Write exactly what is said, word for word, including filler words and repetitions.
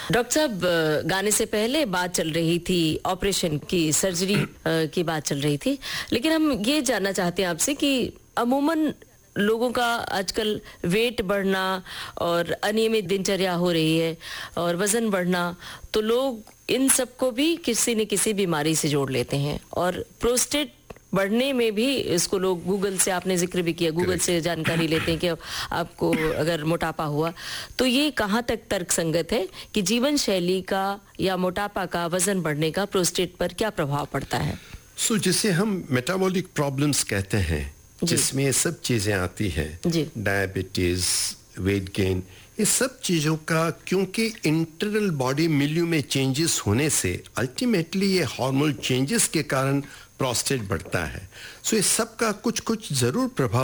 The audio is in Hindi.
डॉक्टर साहब, गाने से पहले बात चल रही थी ऑपरेशन की, सर्जरी की बात चल रही थी, लेकिन हम ये जानना चाहते हैं आपसे कि अमूमन लोगों का आजकल वेट बढ़ना और अनियमित दिनचर्या हो रही है और वजन बढ़ना, तो लोग इन सबको भी किसी न किसी बीमारी से जोड़ लेते हैं और प्रोस्टेट बढ़ने में भी इसको लोग गूगल से, आपने जिक्र भी किया, गूगल से जानकारी लेते हैं कि आपको अगर मोटापा हुआ, तो ये कहाँ तक तर्कसंगत है कि जीवन शैली का या मोटापा का, वजन बढ़ने का प्रोस्टेट पर क्या प्रभाव पड़ता है? सो so, जिसे हम मेटाबॉलिक प्रॉब्लम्स कहते हैं, जिसमें ये सब चीजें आती हैं, डायबिटीज, वेट गेन, ये सब चीजों का क्योंकि इंटरनल बॉडी मिल्यू में चेंजेस होने से अल्टीमेटली ये हार्मोनल चेंजेस के कारण प्रोस्टेट बढ़ता है। सो so, ये सब का कुछ कुछ जरूर प्रभाव